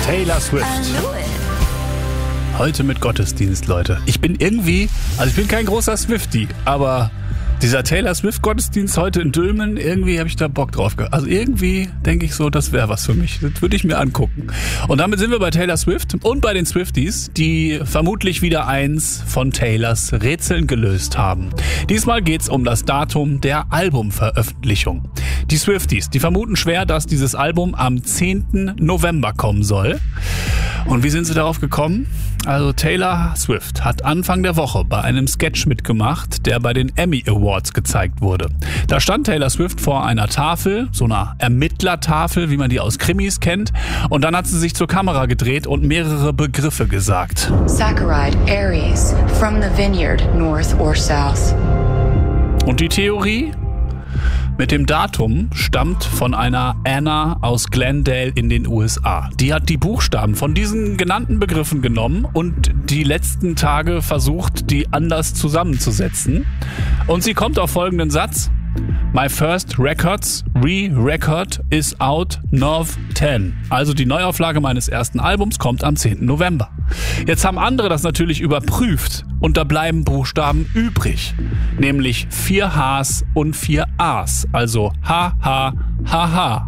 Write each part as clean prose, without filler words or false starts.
Taylor Swift. Heute mit Gottesdienst, Leute. Ich bin kein großer Swiftie, aber dieser Taylor Swift Gottesdienst heute in Dülmen, irgendwie habe ich da Bock drauf. Also irgendwie denke ich so, das wäre was für mich. Das würde ich mir angucken. Und damit sind wir bei Taylor Swift und bei den Swifties, die vermutlich wieder eins von Taylors Rätseln gelöst haben. Diesmal geht's um das Datum der Albumveröffentlichung. Die Swifties, die vermuten schwer, dass dieses Album am 10. November kommen soll. Und wie sind sie darauf gekommen? Also Taylor Swift hat Anfang der Woche bei einem Sketch mitgemacht, der bei den Emmy Awards gezeigt wurde. Da stand Taylor Swift vor einer Tafel, so einer Ermittlertafel, wie man die aus Krimis kennt. Und dann hat sie sich zur Kamera gedreht und mehrere Begriffe gesagt. Saccharide, Aries, from the vineyard, north or south. Und die Theorie mit dem Datum stammt von einer Anna aus Glendale in den USA. Die hat die Buchstaben von diesen genannten Begriffen genommen und die letzten Tage versucht, die anders zusammenzusetzen. Und sie kommt auf folgenden Satz. My first records, re-record is out Nov 10. Also die Neuauflage meines ersten Albums kommt am 10. November. Jetzt haben andere das natürlich überprüft und da bleiben Buchstaben übrig. Nämlich 4 Hs und 4 As. Also H, H, H, H.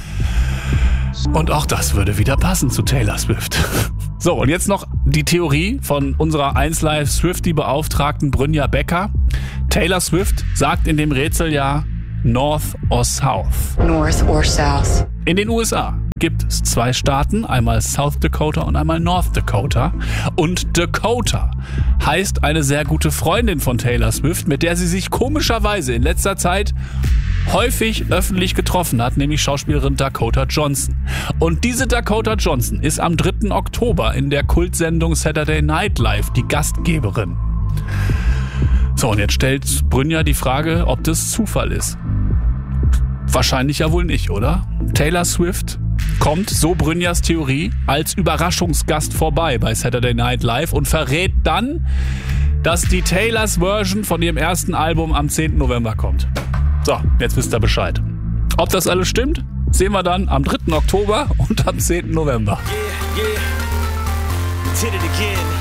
Und auch das würde wieder passen zu Taylor Swift. So, und jetzt noch die Theorie von unserer 1Live Swiftie-Beauftragten Brynja Becker. Taylor Swift sagt in dem Rätsel ja North or South. North or south. In den USA gibt es 2 Staaten, einmal South Dakota und einmal North Dakota. Und Dakota heißt eine sehr gute Freundin von Taylor Swift, mit der sie sich komischerweise in letzter Zeit häufig öffentlich getroffen hat, nämlich Schauspielerin Dakota Johnson. Und diese Dakota Johnson ist am 3. Oktober in der Kultsendung Saturday Night Live die Gastgeberin. So, und jetzt stellt Brynja die Frage, ob das Zufall ist. Wahrscheinlich ja wohl nicht, oder? Taylor Swift kommt, so Brynjas Theorie, als Überraschungsgast vorbei bei Saturday Night Live und verrät dann, dass die Taylors Version von ihrem ersten Album am 10. November kommt. So, jetzt wisst ihr Bescheid. Ob das alles stimmt, sehen wir dann am 3. Oktober und am 10. November. Yeah. Did it again.